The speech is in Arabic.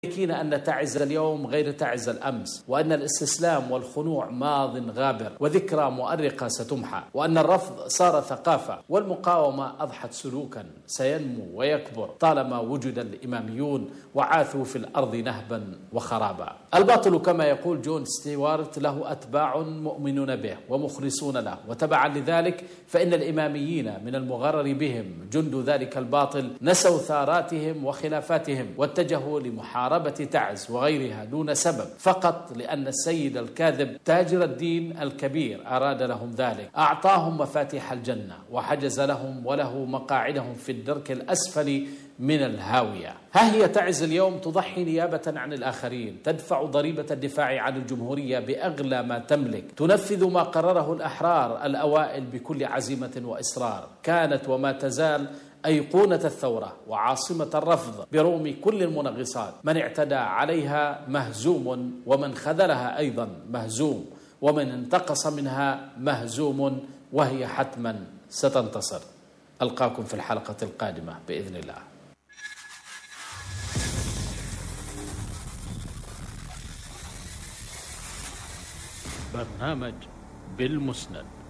أن تعز اليوم غير تعز الأمس، وأن الاستسلام والخنوع ماض غابر وذكرى مؤرقة ستمحى، وأن الرفض صار ثقافة والمقاومة أضحت سلوكا سينمو ويكبر طالما وجد الإماميون وعاثوا في الأرض نهبا وخرابا. الباطل كما يقول جون ستيوارت له أتباع مؤمنون به ومخلصون له، وتبعا لذلك فإن الإماميين من المغرر بهم جند ذلك الباطل نسوا ثاراتهم وخلافاتهم واتجهوا لمحاربة تعز وغيرها دون سبب، فقط لأن السيد الكاذب تاجر الدين الكبير أراد لهم ذلك. أعطاهم مفاتيح الجنة وحجز لهم وله مقاعدهم في الدرك الأسفل من الهاوية. ها هي تعز اليوم تضحي نيابة عن الآخرين، تدفع ضريبة الدفاع عن الجمهورية بأغلى ما تملك، تنفذ ما قرره الأحرار الأوائل بكل عزيمة وإصرار، كانت وما تزال أيقونة الثورة وعاصمة الرفض برغم كل المنغصات. من اعتدى عليها مهزوم، ومن خذلها أيضا مهزوم، ومن انتقص منها مهزوم، وهي حتما ستنتصر. ألقاكم في الحلقة القادمة بإذن الله. برنامج بالمسند.